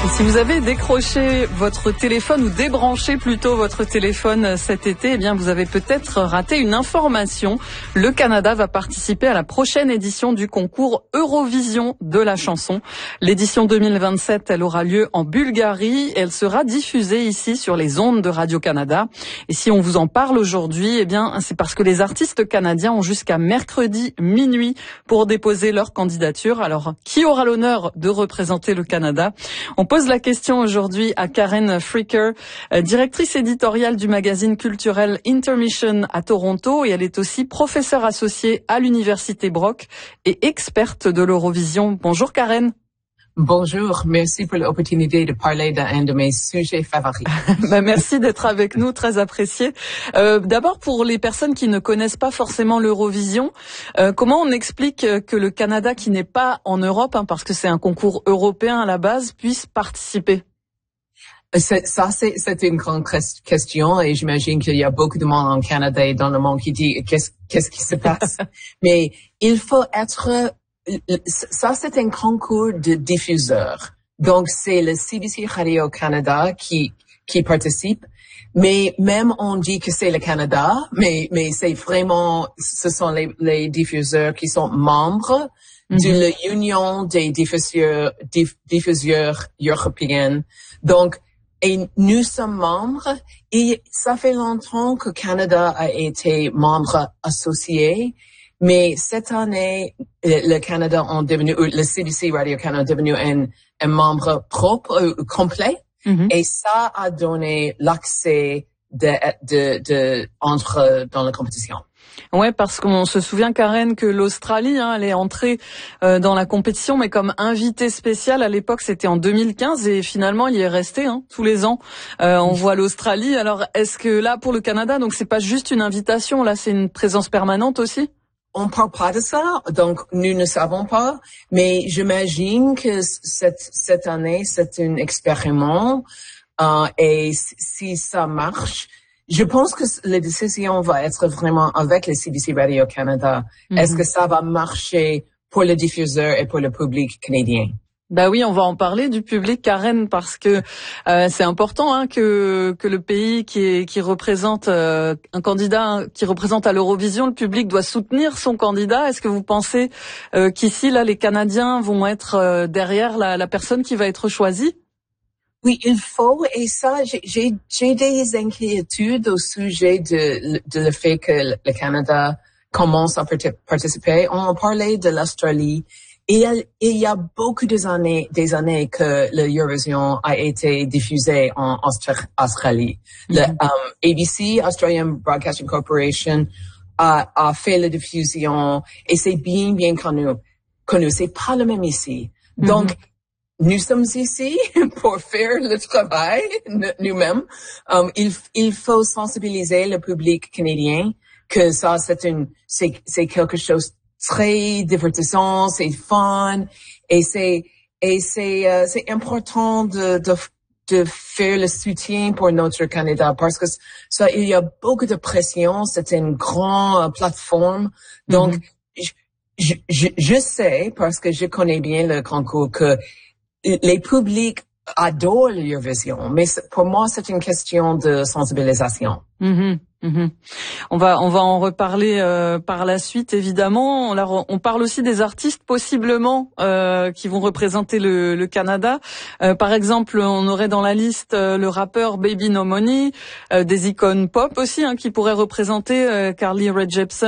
Si vous avez décroché votre téléphone ou débranché plutôt votre téléphone cet été, eh bien vous avez peut-être raté une information. Le Canada va participer à la prochaine édition du concours Eurovision de la chanson. L'édition 2027, elle aura lieu en Bulgarie et elle sera diffusée ici sur les ondes de Radio-Canada. Et si on vous en parle aujourd'hui, eh bien c'est parce que les artistes canadiens ont jusqu'à mercredi minuit pour déposer leur candidature. Alors, qui aura l'honneur de représenter le Canada ? On pose la question aujourd'hui à Karen Fricker, directrice éditoriale du magazine culturel Intermission à Toronto, et elle est aussi professeure associée à l'Université Brock et experte de l'Eurovision. Bonjour Karen. Bonjour, merci pour l'opportunité de parler d'un de mes sujets favoris. Merci d'être avec nous, très apprécié. D'abord, pour les personnes qui ne connaissent pas forcément l'Eurovision, comment on explique que le Canada, qui n'est pas en Europe, parce que c'est un concours européen à la base, puisse participer? C'est une grande question et j'imagine qu'il y a beaucoup de monde en Canada et dans le monde qui dit qu'est-ce qui se passe. Mais il faut être... Ça, c'est un concours de diffuseurs. Donc, c'est le CBC Radio-Canada qui participe. Mais même on dit que c'est le Canada, mais c'est vraiment, ce sont les diffuseurs qui sont membres de l'Union des diffuseurs européens. Donc, et nous sommes membres et ça fait longtemps que Canada a été membre associé. Mais cette année, le Canada le CBC Radio-Canada est devenu un membre propre, complet, et ça a donné l'accès entre dans la compétition. Ouais, parce qu'on se souvient, Karen, que l'Australie, elle est entrée dans la compétition, mais comme invitée spéciale. À l'époque, c'était en 2015, et finalement, il y est resté tous les ans. On voit l'Australie. Alors, est-ce que là, pour le Canada, donc c'est pas juste une invitation, là, c'est une présence permanente aussi? On parle pas de ça, donc nous ne savons pas, mais j'imagine que cette année, c'est un expériment, et si ça marche, je pense que la décision va être vraiment avec le CBC Radio-Canada. Est-ce que ça va marcher pour le diffuseur et pour le public canadien? Bah oui, on va en parler du public, Karen, parce que c'est important que le pays qui représente un candidat qui représente à l'Eurovision, le public doit soutenir son candidat. Est-ce que vous pensez qu'ici là les Canadiens vont être derrière la personne qui va être choisie? Oui, il faut, et ça, j'ai des inquiétudes au sujet de le fait que le Canada commence à participer. On a parlé de l'Australie. Et il y a beaucoup des années que l'Eurovision a été diffusée en Australie. Le ABC, Australian Broadcasting Corporation, a fait la diffusion et c'est bien connu. C'est pas le même ici. Donc, nous sommes ici pour faire le travail nous-mêmes. Il faut sensibiliser le public canadien que ça, c'est quelque chose très divertissant, c'est fun, et c'est important de faire le soutien pour notre Canada parce que ça, il y a beaucoup de pression, c'est une grande plateforme. Donc, je sais, parce que je connais bien le concours, que les publics adorent l'Eurovision, mais pour moi, c'est une question de sensibilisation. On va en reparler par la suite, évidemment. Alors, on parle aussi des artistes possiblement qui vont représenter le Canada. Par exemple, on aurait dans la liste le rappeur Baby No Money, des icônes pop aussi qui pourraient représenter Carly Rae Jepsen.